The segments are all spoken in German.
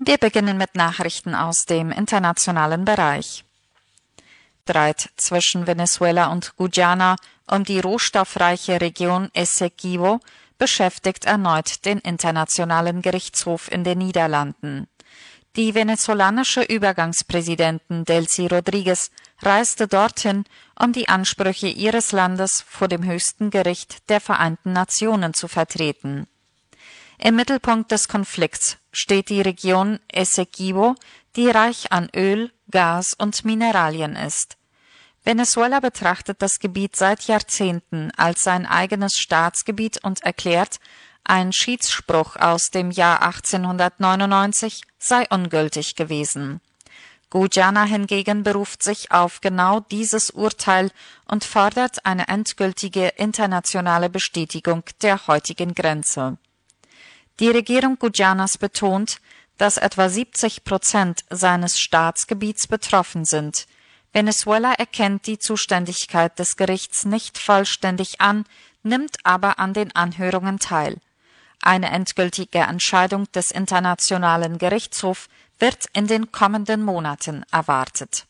Wir beginnen mit Nachrichten aus dem internationalen Bereich. Streit zwischen Venezuela und Guyana um die rohstoffreiche Region Essequibo beschäftigt erneut den Internationalen Gerichtshof in den Niederlanden. Die venezolanische Übergangspräsidentin Delcy Rodriguez reiste dorthin, um die Ansprüche ihres Landes vor dem höchsten Gericht der Vereinten Nationen zu vertreten. Im Mittelpunkt des Konflikts steht die Region Essequibo, die reich an Öl, Gas und Mineralien ist. Venezuela betrachtet das Gebiet seit Jahrzehnten als sein eigenes Staatsgebiet und erklärt, ein Schiedsspruch aus dem Jahr 1899 sei ungültig gewesen. Guyana hingegen beruft sich auf genau dieses Urteil und fordert eine endgültige internationale Bestätigung der heutigen Grenze. Die Regierung Guyanas betont, dass etwa 70% seines Staatsgebiets betroffen sind. Venezuela erkennt die Zuständigkeit des Gerichts nicht vollständig an, nimmt aber an den Anhörungen teil. Eine endgültige Entscheidung des Internationalen Gerichtshofs wird in den kommenden Monaten erwartet.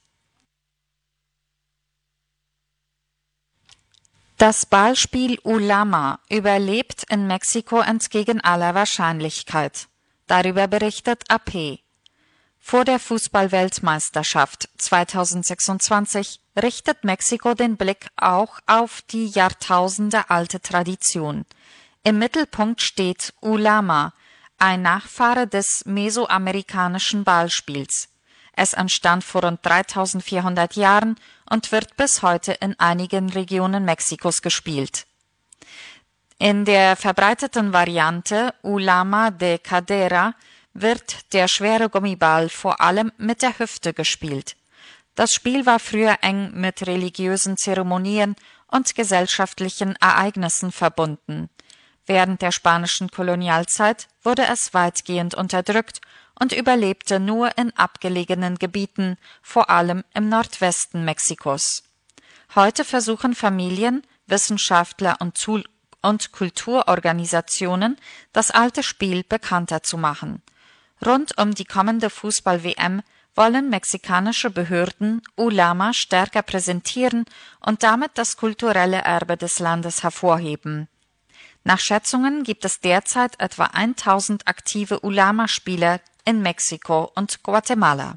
Das Ballspiel Ulama überlebt in Mexiko entgegen aller Wahrscheinlichkeit. Darüber berichtet AP. Vor der Fußball-Weltmeisterschaft 2026 richtet Mexiko den Blick auch auf die jahrtausendealte Tradition. Im Mittelpunkt steht Ulama, ein Nachfahre des mesoamerikanischen Ballspiels. Es entstand vor rund 3400 Jahren und wird bis heute in einigen Regionen Mexikos gespielt. In der verbreiteten Variante Ulama de Cadera wird der schwere Gummiball vor allem mit der Hüfte gespielt. Das Spiel war früher eng mit religiösen Zeremonien und gesellschaftlichen Ereignissen verbunden. Während der spanischen Kolonialzeit wurde es weitgehend unterdrückt und überlebte nur in abgelegenen Gebieten, vor allem im Nordwesten Mexikos. Heute versuchen Familien, Wissenschaftler und Kulturorganisationen, das alte Spiel bekannter zu machen. Rund um die kommende Fußball-WM wollen mexikanische Behörden Ulama stärker präsentieren und damit das kulturelle Erbe des Landes hervorheben. Nach Schätzungen gibt es derzeit etwa 1000 aktive Ulama-Spieler in Mexiko und Guatemala.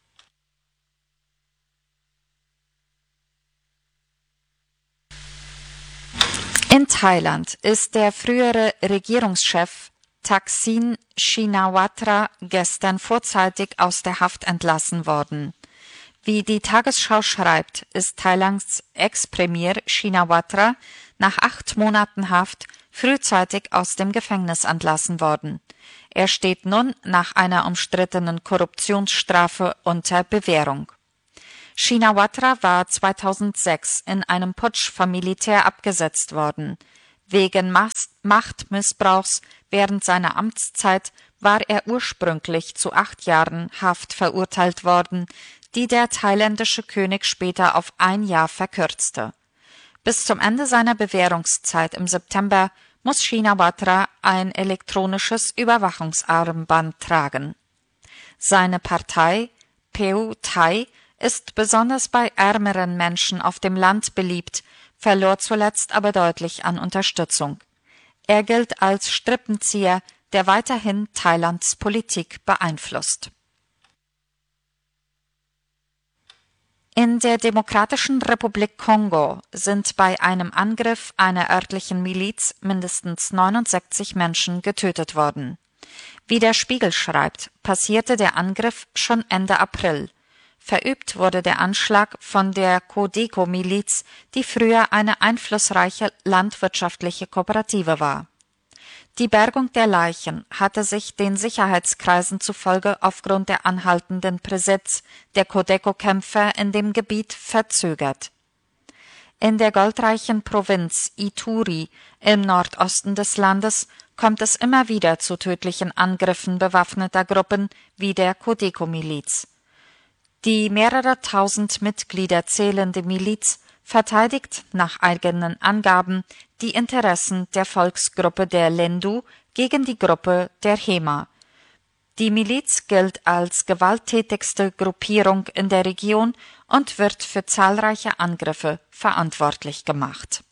In Thailand ist der frühere Regierungschef Thaksin Shinawatra gestern vorzeitig aus der Haft entlassen worden. Wie die Tagesschau schreibt, ist Thailands Ex-Premier Shinawatra nach 8 Monaten Haft frühzeitig aus dem Gefängnis entlassen worden. Er steht nun nach einer umstrittenen Korruptionsstrafe unter Bewährung. Shinawatra war 2006 in einem Putsch vom Militär abgesetzt worden. Wegen Machtmissbrauchs während seiner Amtszeit war er ursprünglich zu 8 Jahren Haft verurteilt worden, die der thailändische König später auf 1 Jahr verkürzte. Bis zum Ende seiner Bewährungszeit im September muss Shinawatra ein elektronisches Überwachungsarmband tragen. Seine Partei, Pheu Thai, ist besonders bei ärmeren Menschen auf dem Land beliebt, verlor zuletzt aber deutlich an Unterstützung. Er gilt als Strippenzieher, der weiterhin Thailands Politik beeinflusst. In der Demokratischen Republik Kongo sind bei einem Angriff einer örtlichen Miliz mindestens 69 Menschen getötet worden. Wie der Spiegel schreibt, passierte der Angriff schon Ende April. Verübt wurde der Anschlag von der Codeco-Miliz, die früher eine einflussreiche landwirtschaftliche Kooperative war. Die Bergung der Leichen hatte sich den Sicherheitskreisen zufolge aufgrund der anhaltenden Präsenz der Codeco-Kämpfer in dem Gebiet verzögert. In der goldreichen Provinz Ituri im Nordosten des Landes kommt es immer wieder zu tödlichen Angriffen bewaffneter Gruppen wie der Codeco-Miliz. Die mehrere tausend Mitglieder zählende Miliz verteidigt nach eigenen Angaben die Interessen der Volksgruppe der Lendu gegen die Gruppe der Hema. Die Miliz gilt als gewalttätigste Gruppierung in der Region und wird für zahlreiche Angriffe verantwortlich gemacht.